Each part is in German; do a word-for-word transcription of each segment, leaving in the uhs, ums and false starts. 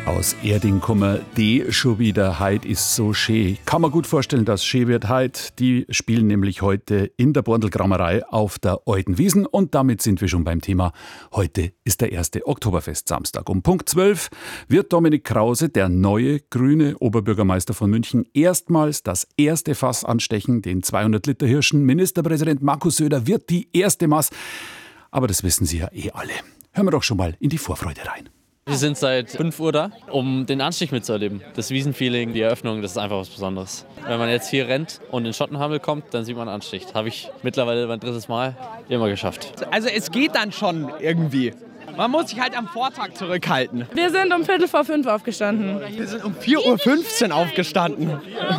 Aus Erding kommen die schon wieder. Heid ist so schön. Kann man gut vorstellen, dass schön wird Heid. Die spielen nämlich heute in der Borndl-Kramerei auf der Alten Wiesn. Und damit sind wir schon beim Thema. Heute ist der erste Oktoberfest-Samstag. Um Punkt zwölf wird Dominik Krause, der neue grüne Oberbürgermeister von München, erstmals das erste Fass anstechen. Den zweihundert Liter Hirschen. Ministerpräsident Markus Söder wird die erste Maß. Aber das wissen Sie ja eh alle. Hören wir doch schon mal in die Vorfreude rein. Wir sind seit fünf Uhr da, um den Anstich mitzuerleben. Das Wiesenfeeling, die Eröffnung, das ist einfach was Besonderes. Wenn man jetzt hier rennt und in Schottenhamel kommt, dann sieht man Anstich. Das habe ich mittlerweile mein drittes Mal immer geschafft. Also es geht dann schon irgendwie. Man muss sich halt am Vortag zurückhalten. Wir sind um Viertel vor fünf aufgestanden. Wir sind um vier Uhr fünfzehn aufgestanden.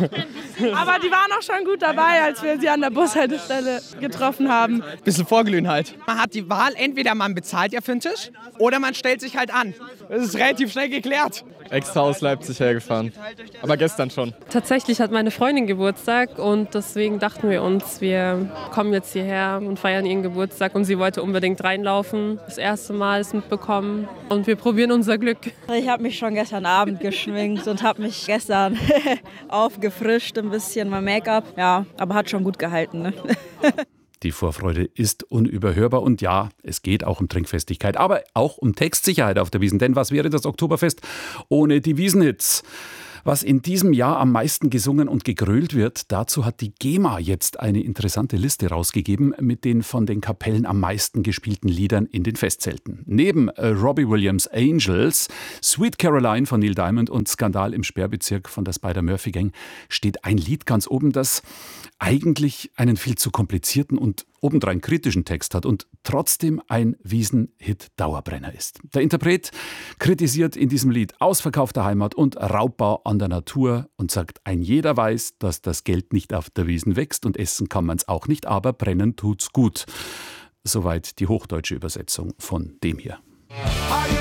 Aber die waren auch schon gut dabei, als wir sie an der Bushaltestelle getroffen haben. Bisschen vorglühen halt. Man hat die Wahl, entweder man bezahlt ja für den Tisch oder man stellt sich halt an. Das ist relativ schnell geklärt. Extra aus Leipzig hergefahren, aber gestern schon. Tatsächlich hat meine Freundin Geburtstag und deswegen dachten wir uns, wir kommen jetzt hierher und feiern ihren Geburtstag und sie wollte unbedingt reinlaufen. Das erste Mal ist mitbekommen und wir probieren unser Glück. Ich habe mich schon gestern Abend geschminkt und habe mich gestern aufgefrischt, ein bisschen mein Make-up. Ja, aber hat schon gut gehalten, ne? Die Vorfreude ist unüberhörbar und ja, es geht auch um Trinkfestigkeit, aber auch um Textsicherheit auf der Wiesn. Denn was wäre das Oktoberfest ohne die Wiesenhits? Was in diesem Jahr am meisten gesungen und gegrölt wird, dazu hat die GEMA jetzt eine interessante Liste rausgegeben mit den von den Kapellen am meisten gespielten Liedern in den Festzelten. Neben äh, Robbie Williams' Angels, Sweet Caroline von Neil Diamond und Skandal im Sperrbezirk von der Spider-Murphy-Gang steht ein Lied ganz oben, das eigentlich einen viel zu komplizierten und obendrein kritischen Text hat und trotzdem ein Wiesn-Hit-Dauerbrenner ist. Der Interpret kritisiert in diesem Lied ausverkaufte Heimat und Raubbau an der Natur und sagt, ein jeder weiß, dass das Geld nicht auf der Wiesn wächst und essen kann man es auch nicht, aber brennen tut's gut. Soweit die hochdeutsche Übersetzung von dem hier.